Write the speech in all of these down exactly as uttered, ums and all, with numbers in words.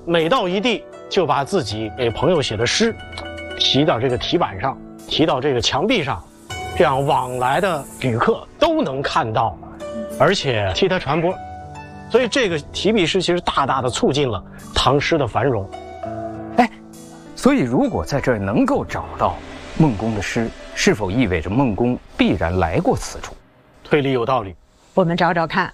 每到一地就把自己给朋友写的诗提到这个题板上，提到这个墙壁上，这样往来的旅客都能看到，而且替他传播。所以这个提笔诗其实大大的促进了唐诗的繁荣。 哎，所以如果在这儿能够找到孟公的诗，是否意味着孟公必然来过此处？ 推理有道理， 我们找找看。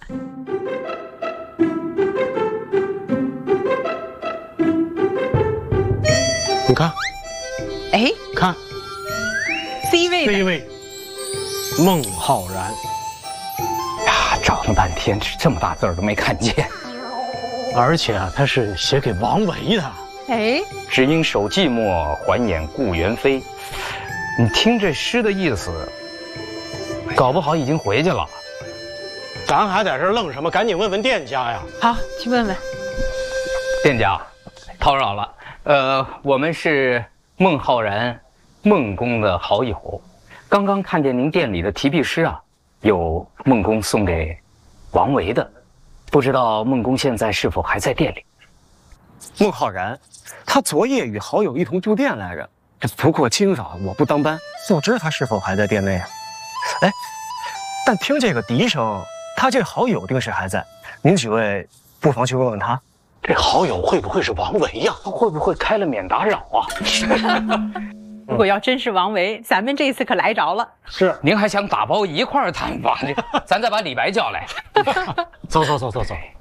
你看， 哎， 看 C 位的 C 位，孟浩然。 呀，找了半天，这么大字儿都没看见。 而且啊，他是写给王维的。 哎， 只因守寂寞，还掩故园飞。你听这诗的意思，搞不好已经回去了。 咱还在这儿愣什么？赶紧问问店家呀！ 好，去问问。 店家，叨扰了。呃，我们是孟浩然，孟公的好友。刚刚看见您店里的题壁诗啊，有孟公送给王维的，不知道孟公现在是否还在店里？ 孟浩然，他昨夜与好友一同住店来着。这不过惊扰，我不当班，不知他是否还在店内啊？哎，但听这个笛声，他这好友定是还在。您几位不妨去问问他。 这好友会不会是王维呀？ 他会不会开了免打扰啊？ 如果要真是王维，咱们这次可来着了。 是， 您还想打包一块儿谈吧？咱再把李白叫来。 走走走走走。